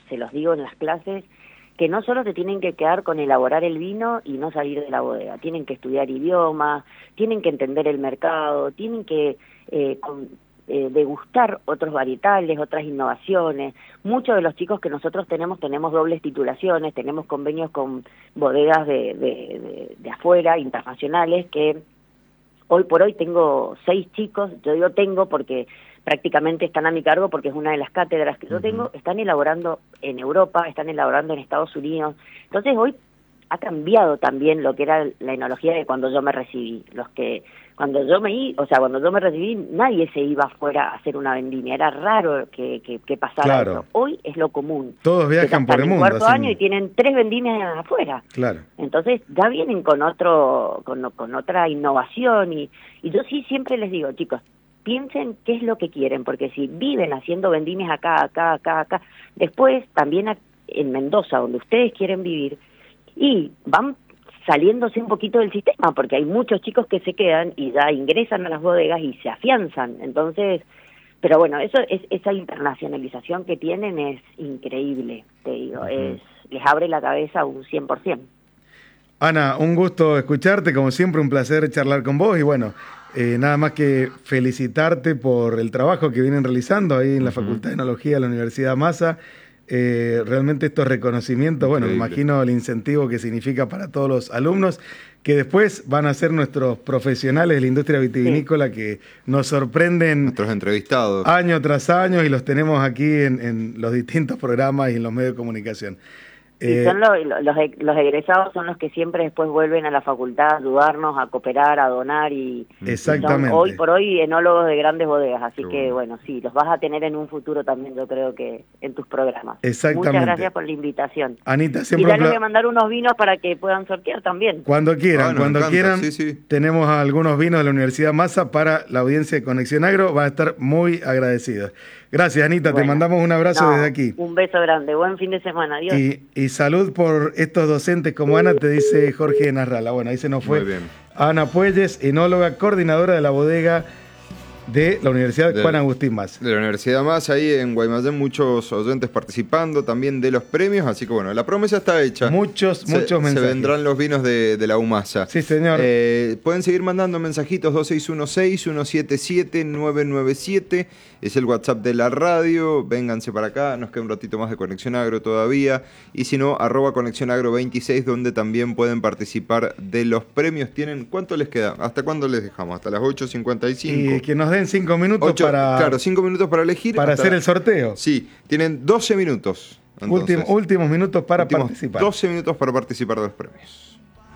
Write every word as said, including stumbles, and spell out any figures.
se los digo en las clases, que no solo se tienen que quedar con elaborar el vino y no salir de la bodega, tienen que estudiar idiomas, tienen que entender el mercado, tienen que eh, con, eh, degustar otros varietales, otras innovaciones. Muchos de los chicos que nosotros tenemos, tenemos dobles titulaciones, tenemos convenios con bodegas de, de, de, de afuera, internacionales, que hoy por hoy tengo seis chicos, yo digo tengo porque prácticamente están a mi cargo porque es una de las cátedras que yo tengo, están elaborando en Europa, están elaborando en Estados Unidos. Entonces hoy ha cambiado también lo que era la enología de cuando yo me recibí. Los que cuando yo me o sea, cuando yo me recibí, nadie se iba afuera a hacer una vendimia, era raro que, que, que pasara claro. eso. Hoy es lo común. Todos viajan por el mundo. Cuarto hacen... año y tienen tres vendimias afuera. Claro. Entonces ya vienen con otro, con, con otra innovación y, y yo sí siempre les digo, chicos, piensen qué es lo que quieren, porque si viven haciendo vendimias acá, acá, acá, acá, después también en Mendoza, donde ustedes quieren vivir, y van saliéndose un poquito del sistema, porque hay muchos chicos que se quedan y ya ingresan a las bodegas y se afianzan. Entonces, pero bueno, eso es esa internacionalización que tienen es increíble, te digo, uh-huh. es les abre la cabeza un cien por ciento. Ana, un gusto escucharte, como siempre un placer charlar con vos y bueno, eh, nada más que felicitarte por el trabajo que vienen realizando ahí en la uh-huh. Facultad de Enología de la Universidad Massa. Eh, realmente estos reconocimientos, bueno, me imagino el incentivo que significa para todos los alumnos que después van a ser nuestros profesionales de la industria vitivinícola sí. que nos sorprenden nuestros entrevistados año tras año y los tenemos aquí en, en los distintos programas y en los medios de comunicación. Y eh, son los, los, los egresados son los que siempre después vuelven a la facultad a ayudarnos, a cooperar, a donar y, exactamente. y son hoy por hoy enólogos de grandes bodegas, así Qué que bueno. bueno, sí, los vas a tener en un futuro también, yo creo que en tus programas. Exactamente. Muchas gracias por la invitación. Anita, siempre... Y ya les voy a mandar unos vinos para que puedan sortear también. Cuando quieran, bueno, cuando quieran, sí, sí. tenemos algunos vinos de la Universidad Massa para la audiencia de Conexión Agro, va a estar muy agradecida. Gracias, Anita, bueno, te mandamos un abrazo no, desde aquí. Un beso grande, buen fin de semana, adiós. Y, y salud por estos docentes como Ana, te dice Jorge Narrala. Bueno, ahí se nos fue. Muy bien. Ana Puelles, enóloga, coordinadora de la bodega de la Universidad de, Juan Agustín Massa. De la Universidad Massa, ahí en Guaymallén, muchos oyentes participando también de los premios, así que bueno, la promesa está hecha. Muchos, se, muchos mensajes. Se vendrán los vinos de, de la UMASA. Sí, señor. Eh, pueden seguir mandando mensajitos dos seis uno seis, uno siete siete, nueve nueve siete, es el WhatsApp de la radio, vénganse para acá, nos queda un ratito más de Conexión Agro todavía, y si no, arroba Conexión Agro veintiséis, donde también pueden participar de los premios. ¿Tienen cuánto les queda? ¿Hasta cuándo les dejamos? ¿Hasta las ocho cincuenta y cinco? Y que nos den cinco minutos ocho, para... Claro, cinco minutos para elegir. Para hacer el sorteo. Sí, tienen doce minutos. Último, últimos minutos para últimos participar. doce minutos para participar de los premios.